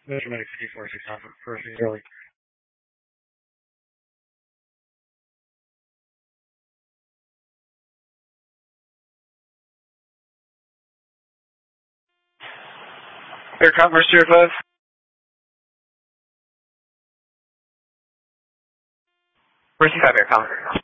Metro Medic 54, 6 Alpha, first is early. Air Commerce 05. Mercy 5 Air Commerce.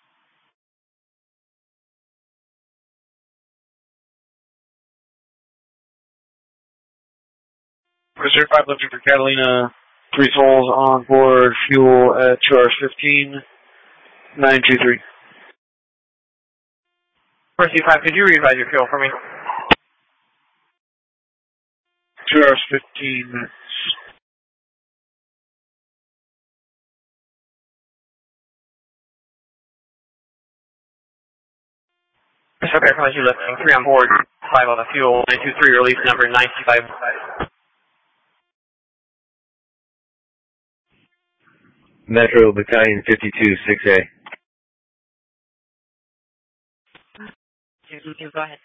Mercy 5 lifting for Catalina. 3 souls on board, fuel at 2 hours 15, 923. Mercy 5, could you re-advise your fuel for me? 2 hours 15 minutes. Mercy 5 Air Commerce, you lifting. 3 on board, 5 on the fuel, 923, release number 925. Metro Battalion 52, 6A. Go ahead.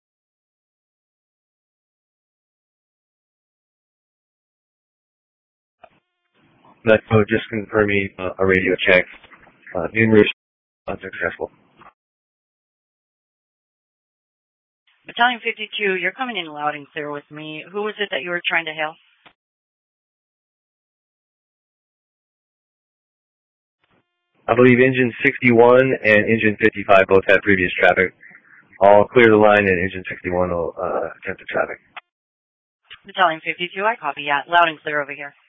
Metro, just confirming a radio check. Numerous unsuccessful. Battalion 52, you're coming in loud and clear with me. Who was it that you were trying to hail? I believe engine 61 and engine 55 both had previous traffic. I'll clear the line and engine 61 will attempt the traffic. Battalion 52, I copy. Yeah, loud and clear over here.